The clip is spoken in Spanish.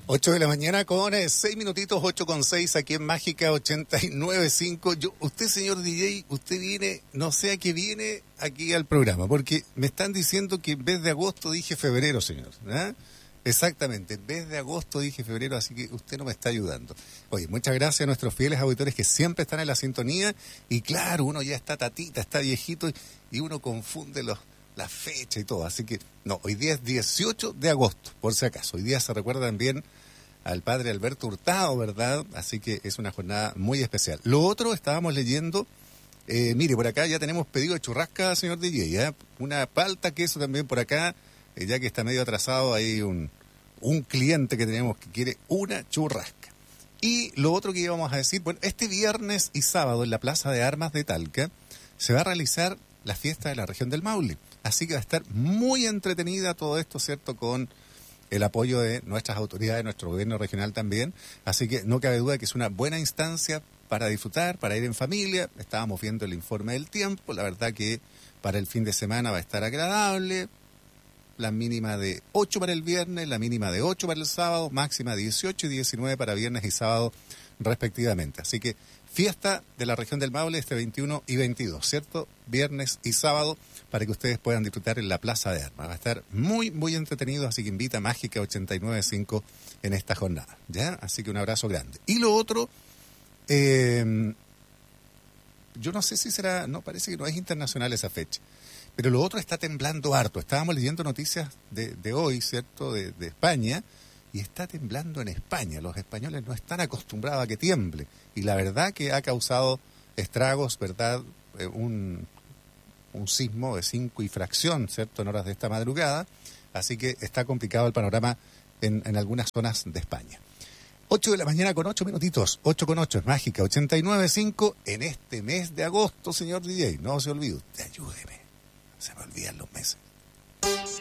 8 de la mañana con 6 minutitos, 8 con 6 aquí en Mágica 89.5. Usted, señor DJ, usted viene, no sé a qué viene aquí al programa, porque me están diciendo que en vez de agosto dije febrero, señor. ¿Eh? Exactamente, en vez de agosto dije febrero, así que usted no me está ayudando. Oye, muchas gracias a nuestros fieles auditores que siempre están en la sintonía, y claro, uno ya está tatita, está viejito, y uno confunde la fecha y todo, así que no, hoy día es 18 de agosto, por si acaso. Hoy día se recuerda también al padre Alberto Hurtado, ¿verdad? Así que es una jornada muy especial. Lo otro, estábamos leyendo, mire, por acá ya tenemos pedido de churrasca, señor DJ, ¿eh? Una palta, queso también por acá, ya que está medio atrasado, hay un cliente que tenemos que quiere una churrasca. Y lo otro que íbamos a decir, bueno, este viernes y sábado en la Plaza de Armas de Talca se va a realizar la fiesta de la región del Maule. Así que va a estar muy entretenida todo esto, ¿cierto?, con el apoyo de nuestras autoridades, nuestro gobierno regional también. Así que no cabe duda que es una buena instancia para disfrutar, para ir en familia. Estábamos viendo el informe del tiempo. La verdad que para el fin de semana va a estar agradable. La mínima de 8 para el viernes, la mínima de 8 para el sábado, máxima 18 y 19 para viernes y sábado respectivamente. Así que fiesta de la región del Maule este 21 y 22, ¿cierto? Viernes y sábado, para que ustedes puedan disfrutar en la Plaza de Armas. Va a estar muy, muy entretenido, así que invita a Mágica 89.5 en esta jornada, ¿ya? Así que un abrazo grande. Y lo otro, yo no sé si será, no, parece que no es internacional esa fecha, pero lo otro está temblando harto. Estábamos leyendo noticias de hoy, ¿cierto?, de España, y está temblando en España. Los españoles no están acostumbrados a que tiemble, y la verdad que ha causado estragos, ¿verdad?, un sismo de 5 y fracción, ¿cierto?, en horas de esta madrugada, así que está complicado el panorama en algunas zonas de España. 8 de la mañana con 8 minutitos, 8 con 8 es Mágica 89.5 en este mes de agosto, señor DJ, no se olvide, usted ayúdeme, se me olvidan los meses.